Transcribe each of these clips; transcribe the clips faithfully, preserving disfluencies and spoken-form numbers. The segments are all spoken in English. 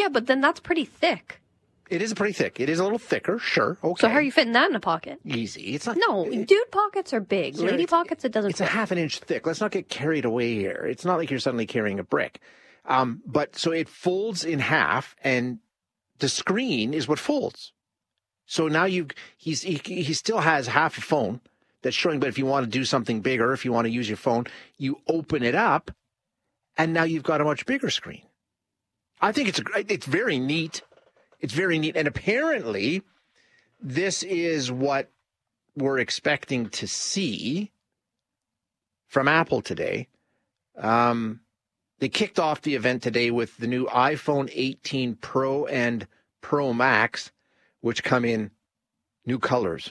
Yeah, but then that's pretty thick. It is pretty thick. It is a little thicker, sure. Okay. So how are you fitting that in a pocket? Easy. It's not. No, it, dude pockets are big. Sarah, Lady pockets, it doesn't It's fit. a half an inch thick. Let's not get carried away here. It's not like you're suddenly carrying a brick. Um, but so it folds in half, and the screen is what folds. So now you he's he, he still has half a phone that's showing, but if you want to do something bigger, if you want to use your phone, you open it up, and now you've got a much bigger screen. I think it's a, it's very neat. It's very neat. And apparently, this is what we're expecting to see from Apple today. Um, they kicked off the event today with the new iPhone eighteen Pro and Pro Max, which come in new colors,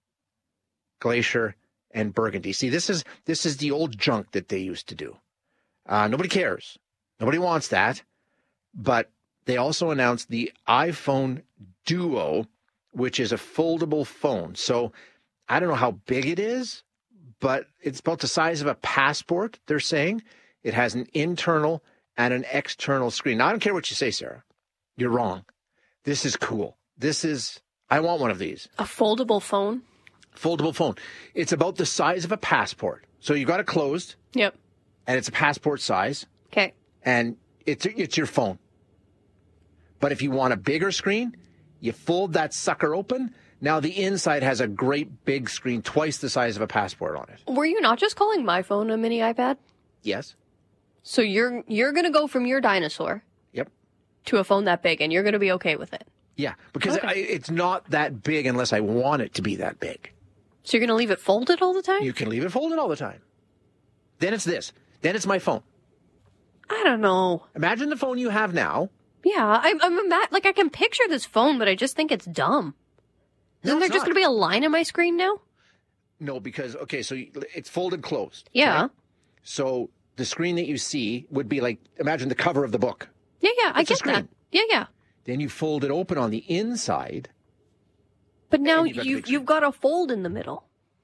glacier and burgundy. See, this is this is the old junk that they used to do. Uh, nobody cares. Nobody wants that. But they also announced the iPhone Duo, which is a foldable phone. So I don't know how big it is, but it's about the size of a passport, they're saying. It has an internal and an external screen. Now, I don't care what you say, Sarah. You're wrong. This is cool. This is, I want one of these. A foldable phone? Foldable phone. It's about the size of a passport. So you got it closed. Yep. And it's a passport size. Okay. And it's it's your phone. But if you want a bigger screen, you fold that sucker open. Now the inside has a great big screen, twice the size of a passport on it. Were you not just calling my phone a mini iPad? Yes. So you're you're going to go from your dinosaur Yep. to a phone that big, and you're going to be okay with it? Yeah, because Okay. I, it's not that big unless I want it to be that big. So you're going to leave it folded all the time? You can leave it folded all the time. Then it's this. Then it's my phone. I don't know. Imagine the phone you have now. Yeah, I'm, I'm ima- like, I can picture this phone, but I just think it's dumb. No, Isn't there it's just not. going to be a line on my screen now? No, because, okay, so you- it's folded closed. Yeah. right? So the screen that you see would be like, imagine the cover of the book. Yeah, yeah, I It's a get that. screen. Yeah, yeah. Then you fold it open on the inside. But now And you've got the you've, big screen. you've got a fold in the middle.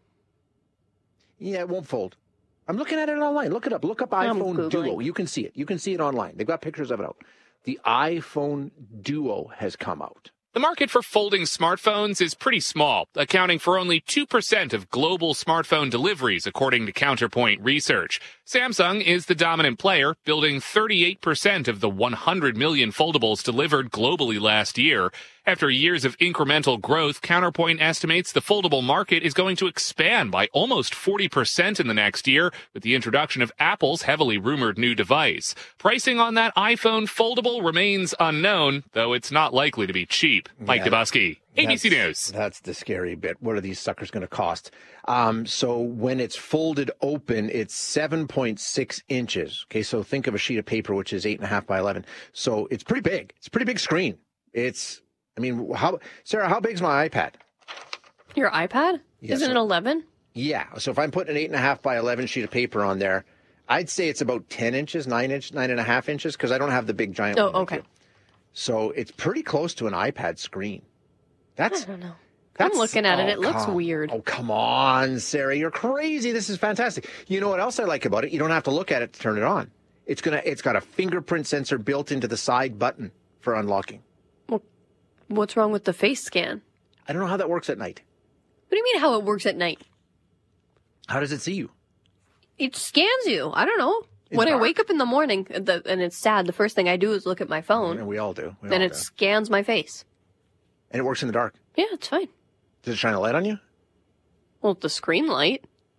Yeah, it won't fold. I'm looking at it online. Look it up. Look up I'm iPhone Googling. Duo. You can see it. You can see it online. They've got pictures of it out. The iPhone Duo has come out. The market for folding smartphones is pretty small, accounting for only two percent of global smartphone deliveries, according to Counterpoint Research. Samsung is the dominant player, building thirty-eight percent of the one hundred million foldables delivered globally last year. After years of incremental growth, Counterpoint estimates the foldable market is going to expand by almost forty percent in the next year with the introduction of Apple's heavily rumored new device. Pricing on that iPhone foldable remains unknown, though it's not likely to be cheap. Mike Yeah. Dubusky, A B C That's- News. That's the scary bit. What are these suckers going to cost? Um, so when it's folded open, it's seven point six inches. Okay, so think of a sheet of paper, which is eight and a half by eleven. So it's pretty big. It's a pretty big screen. It's, I mean, how, Sarah, how big's my iPad? Your iPad? Yeah, Isn't so- it eleven? Yeah. So if I'm putting an eight and a half by eleven sheet of paper on there, I'd say it's about ten inches, nine inch, nine and a half inches, because I don't have the big giant Oh, one like okay. you. So it's pretty close to an iPad screen. That's I don't know. I'm That's- looking at it. oh, It looks come- weird. Oh, come on, Sarah. You're crazy. This is fantastic. You know what else I like about it? You don't have to look at it to turn it on. It's gonna. It's got a fingerprint sensor built into the side button for unlocking. What's wrong with the face scan? I don't know how that works at night. What do you mean how it works at night? How does it see you? It scans you. I don't know. It's when I dark. wake up in the morning the, and it's sad, the first thing I do is look at my phone, And we all do. We and all it do. scans my face. And it works in the dark. Yeah, it's fine. Does it shine a light on you? What Well, the screen light,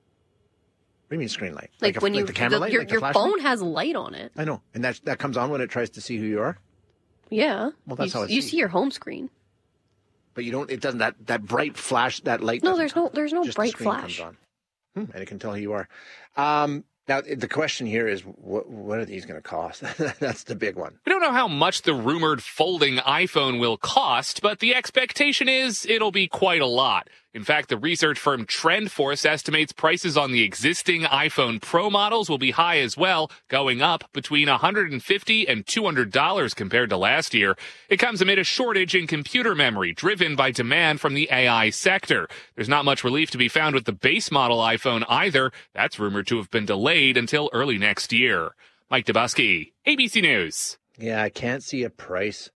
do you mean screen light? like, a, when like you the camera the- light, your like the your flashlight? phone has light on it. I know, and that that comes on when it tries to see who you are. Yeah. Well, that's you, how it you sees. see your home screen. But you don't. It doesn't. That that bright flash. That light. No, doesn't there's come. no there's no Just the bright screen flash. comes on. Hmm, and it can tell who you are. Um, now the question here is, what what are these going to cost? That's the big one. We don't know how much the rumored folding iPhone will cost, but the expectation is it'll be quite a lot. In fact, the research firm TrendForce estimates prices on the existing iPhone Pro models will be high as well, going up between one hundred fifty dollars and two hundred dollars compared to last year. It comes amid a shortage in computer memory driven by demand from the A I sector. There's not much relief to be found with the base model iPhone either. That's rumored to have been delayed until early next year. Mike Dubusky, A B C News. Yeah, I can't see a price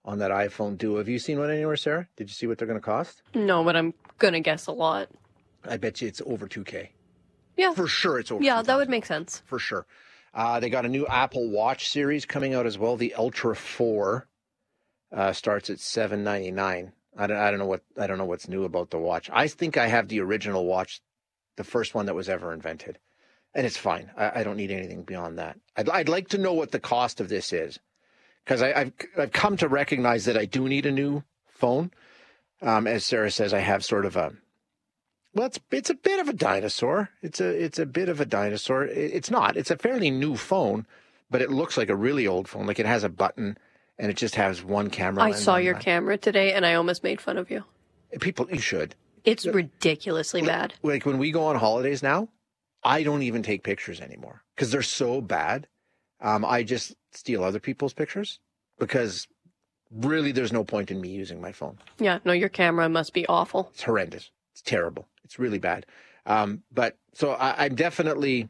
on that iPhone Duo. Have you seen one anywhere, Sarah? Did you see what they're going to cost? No, but I'm going to guess a lot. I bet you it's over two K. Yeah. For sure it's over Yeah, two thousand. that would make sense. For sure. Uh, they got a new Apple Watch series coming out as well. The Ultra four uh, starts at seven ninety-nine. I don't, I don't know what I don't know what's new about the watch. I think I have the original watch, the first one that was ever invented, and it's fine. I, I don't need anything beyond that. I'd, I'd like to know what the cost of this is, because I've I've come to recognize that I do need a new phone. Um, as Sarah says, I have sort of a well, it's it's a bit of a dinosaur. It's a it's a bit of a dinosaur. It's not. It's a fairly new phone, but it looks like a really old phone. Like it has a button. And it just has one camera. I saw your camera today, and I almost made fun of you. People, you should. It's ridiculously bad. Like when we go on holidays now, I don't even take pictures anymore because they're so bad. Um, I just steal other people's pictures because really there's no point in me using my phone. Yeah, no, your camera must be awful. It's horrendous. It's terrible. It's really bad. Um, but so I, I'm definitely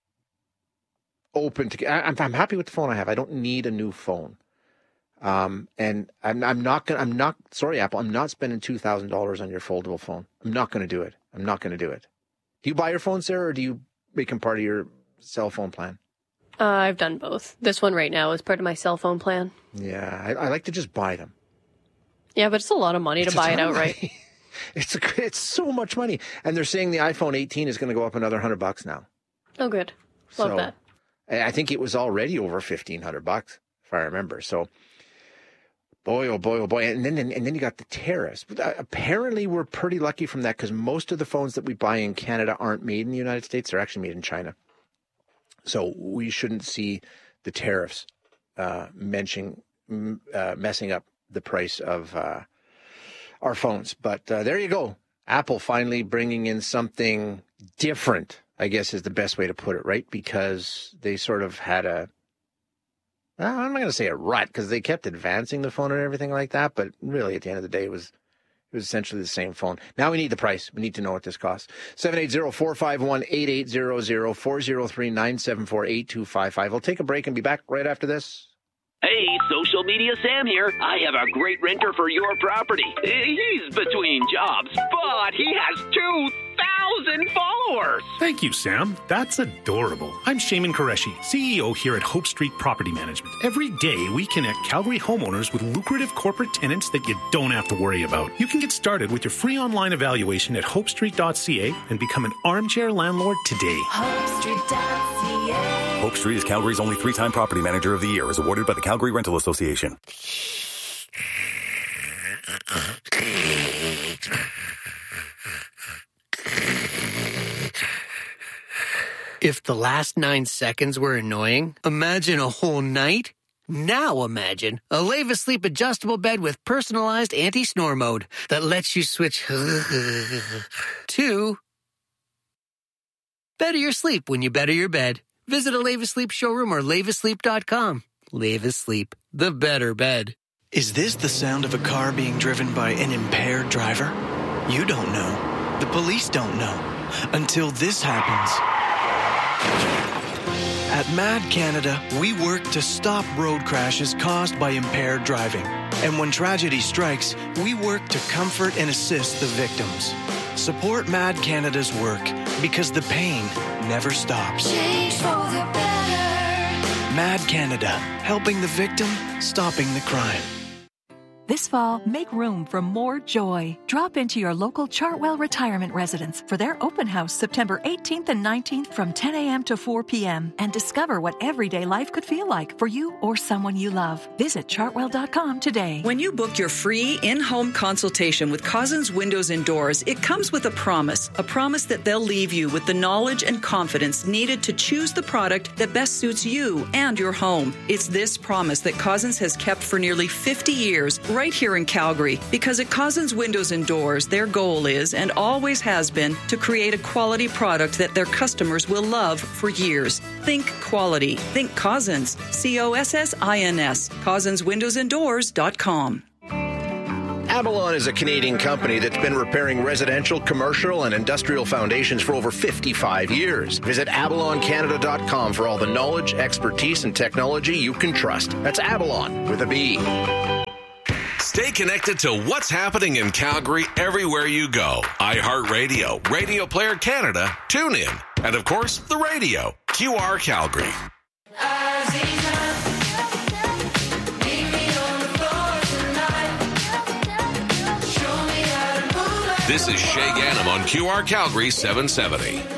open to. I, I'm, I'm happy with the phone I have. I don't need a new phone. Um, and I'm, I'm not going to, I'm not, sorry, Apple, I'm not spending two thousand dollars on your foldable phone. I'm not going to do it. I'm not going to do it. Do you buy your phone, Sarah, or do you make them part of your cell phone plan? Uh, I've done both. This one right now is part of my cell phone plan. Yeah, I, I like to just buy them. Yeah, but it's a lot of money It's to buy a it ton of outright. money. It's, a, it's so much money. And they're saying the iPhone eighteen is going to go up another hundred bucks now. Oh, good. Love so, that. I think it was already over fifteen hundred bucks, if I remember. So, boy, oh boy, oh boy. And then, and then you got the tariffs. But uh, apparently we're pretty lucky from that because most of the phones that we buy in Canada aren't made in the United States. They're actually made in China. So we shouldn't see the tariffs uh, mentioning, uh, messing up the price of uh, our phones. But uh, there you go. Apple finally bringing in something different, I guess is the best way to put it, right? Because they sort of had a, well, I'm not going to say a rut because they kept advancing the phone and everything like that. But really, at the end of the day, it was it was essentially the same phone. Now we need the price. We need to know what this costs. seven eight zero, four five one, eight eight zero zero, four zero three, nine seven four, eight two five five. We'll take a break and be back right after this. Hey, Social Media Sam here. I have a great renter for your property. He's between jobs, but he has two thousand followers. Thank you, Sam. That's adorable. I'm Shaman Qureshi, C E O here at Hope Street Property Management. Every day, we connect Calgary homeowners with lucrative corporate tenants that you don't have to worry about. You can get started with your free online evaluation at hope street dot c a and become an armchair landlord today. hope street dot c a. Hope Street is Calgary's only three-time Property Manager of the Year, as awarded by the Calgary Rental Association. If the last nine seconds were annoying, imagine a whole night. Now imagine a Leva Sleep adjustable bed with personalized anti-snore mode that lets you switch to better your sleep when you better your bed. Visit a Leva Sleep showroom or leva sleep dot com. Leva Sleep, the better bed. Is this the sound of a car being driven by an impaired driver? You don't know. The police don't know. Until this happens. At Mad Canada, we work to stop road crashes caused by impaired driving. And when tragedy strikes, we work to comfort and assist the victims. Support Mad Canada's work because the pain never stops. Change for the better. Mad Canada, helping the victim, stopping the crime. This fall, make room for more joy. Drop into your local Chartwell Retirement Residence for their open house September eighteenth and nineteenth from ten a.m. to four p.m. and discover what everyday life could feel like for you or someone you love. Visit chartwell dot com today. When you book your free in-home consultation with Cousins Windows and Doors, it comes with a promise, a promise that they'll leave you with the knowledge and confidence needed to choose the product that best suits you and your home. It's this promise that Cousins has kept for nearly fifty years, right here in Calgary, because at Cousins Windows and Doors, their goal is and always has been to create a quality product that their customers will love for years. Think quality. Think Cousins. C O S S I N S. Cousins Windows and Doors dot com. Avalon is a Canadian company that's been repairing residential, commercial, and industrial foundations for over fifty-five years. Visit avalon canada dot com for all the knowledge, expertise, and technology you can trust. That's Avalon with a B. Stay connected to what's happening in Calgary everywhere you go. iHeartRadio, Radio Player Canada, TuneIn, and of course, the radio. Q R Calgary. This is Shay Ganem on Q R Calgary seven seventy.